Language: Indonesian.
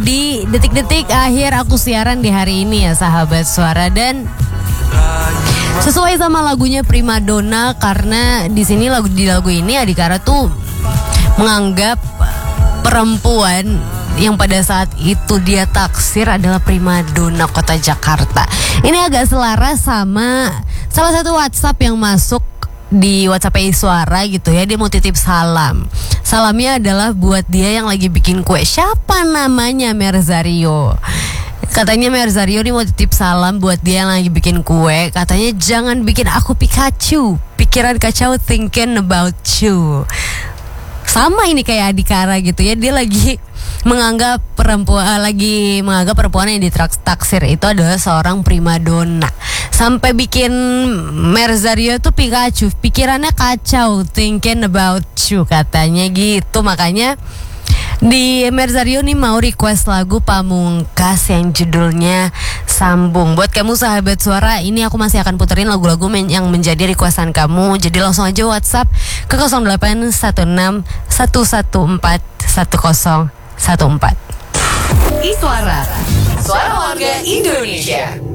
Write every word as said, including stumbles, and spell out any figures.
di detik-detik akhir aku siaran di hari ini ya sahabat suara. Dan sesuai sama lagunya Primadona, karena di sini lagu di lagu ini Adhikara tuh menganggap perempuan yang pada saat itu dia taksir adalah primadona kota Jakarta. Ini agak selaras sama salah satu WhatsApp yang masuk di WhatsApp Suara gitu ya. Dia mau titip salam. Salamnya adalah buat dia yang lagi bikin kue. Siapa namanya? Merzario. Katanya Merzario nih mau titip salam buat dia yang lagi bikin kue. Katanya jangan bikin aku Pikachu, pikiran kacau thinking about you. Sama ini kayak Adhikara gitu ya. Dia lagi menganggap perempuan lagi menganggap perempuan yang ditaksir itu adalah seorang primadona. Sampai bikin Merzario tuh Pikachu, pikirannya kacau, thinking about you katanya gitu. Makanya di Merzario nih mau request lagu Pamungkas yang judulnya Sambung. Buat kamu sahabat suara, ini aku masih akan puterin lagu-lagu men- yang menjadi requestan kamu. Jadi langsung aja WhatsApp ke nol delapan satu enam satu satu empat satu nol satu empat. Iswara, suara warga Indonesia.